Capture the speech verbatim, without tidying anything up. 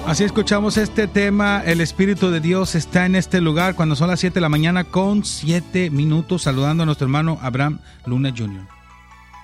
Así escuchamos este tema, el Espíritu de Dios está en este lugar cuando son las siete de la mañana con siete minutos, saludando a nuestro hermano Abraham Luna junior